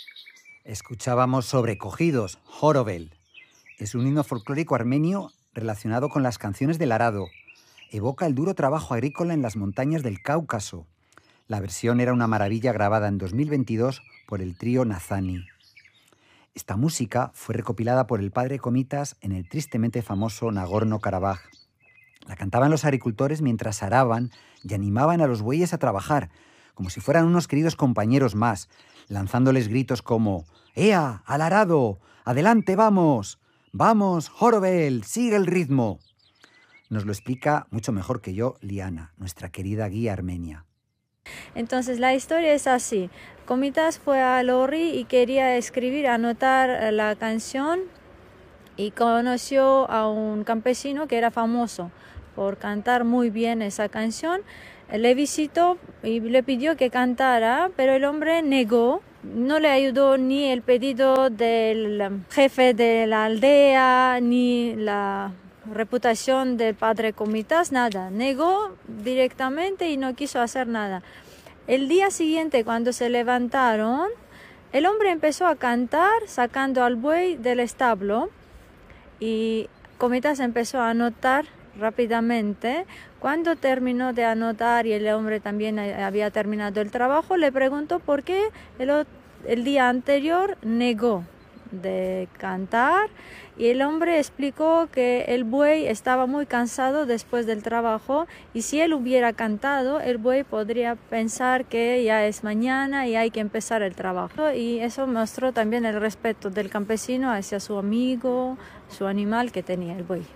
Escuchábamos Sobrecogidos, Jorovel. Es un himno folclórico armenio relacionado con las canciones del arado. Evoca el duro trabajo agrícola en las montañas del Cáucaso. La versión era una maravilla grabada en 2022 por el trío Nazani. Esta música fue recopilada por el padre Komitas en el tristemente famoso Nagorno-Karabaj. La cantaban los agricultores mientras araban y animaban a los bueyes a trabajar, como si fueran unos queridos compañeros más, lanzándoles gritos como «¡Ea, al arado! ¡Adelante, vamos! ¡Vamos, Jorovel! ¡Sigue el ritmo!». Nos lo explica mucho mejor que yo Liana, nuestra querida guía armenia. Entonces la historia es así. Komitas fue a Lorri y quería escribir, anotar la canción, y conoció a un campesino que era famoso por cantar muy bien esa canción. Le visitó y le pidió que cantara, pero el hombre negó. No le ayudó ni el pedido del jefe de la aldea, ni la reputación del padre Komitas, nada. Negó directamente y no quiso hacer nada. El día siguiente, cuando se levantaron, el hombre empezó a cantar sacando al buey del establo y Komitas empezó a anotar rápidamente. Cuando terminó de anotar y el hombre también había terminado el trabajo, le preguntó por qué el día anterior negó de cantar, y el hombre explicó que el buey estaba muy cansado después del trabajo y si él hubiera cantado, el buey podría pensar que ya es mañana y hay que empezar el trabajo, y eso mostró también el respeto del campesino hacia su amigo, su animal que tenía el buey.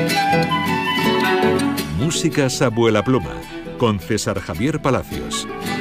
Músicas Abuela Pluma, con César Javier Palacios.